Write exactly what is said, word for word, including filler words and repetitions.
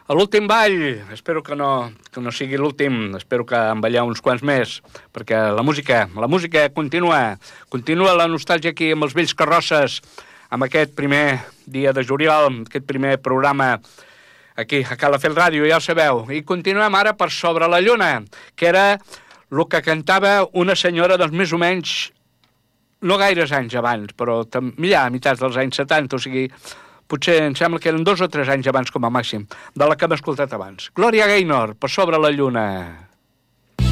A l'últim ball, espero que no, que no sigui l'últim, espero que en balleu uns quants més, perquè la música, la música continua, continua la nostàlgia aquí amb els vells carrosses, amb aquest primer dia de juliol, aquest primer programa aquí a Calafell Ràdio, ja ho sabeu. I continuem ara per Sobre la Lluna, que era el que cantava una senyora doncs més o menys, no gaires anys abans, però ja a meitats dels anys setanta, o sigui, potser em sembla que eren dos o tres anys abans com a màxim, de la que hem escoltat abans. Gloria Gaynor, per Sobre la Lluna.